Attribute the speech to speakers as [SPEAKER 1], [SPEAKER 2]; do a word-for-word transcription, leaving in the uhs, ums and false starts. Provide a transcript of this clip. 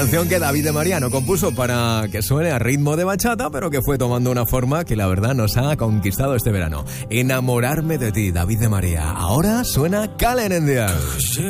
[SPEAKER 1] Canción que David de María no compuso para que suene a ritmo de bachata, pero que fue tomando una forma que la verdad nos ha conquistado este verano. Enamorarme de ti, David de María. Ahora suena Calendar in the Air.